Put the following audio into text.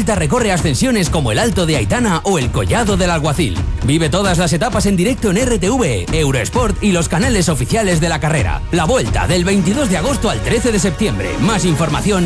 Vuelta recorre ascensiones como el Alto de Aitana o el Collado del Alguacil. Vive todas las etapas en directo en RTV, Eurosport y los canales oficiales de la carrera. La Vuelta del 22 de agosto al 13 de septiembre. Más información